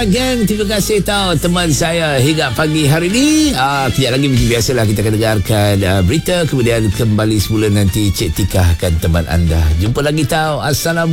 gang. Terima kasih tahu teman saya hingga pagi hari ini. Kejap lagi macam biasalah kita akan dengarkan berita. Kemudian kembali semula nanti Cik Tika akan teman anda. Jumpa lagi tahu. Assalamualaikum.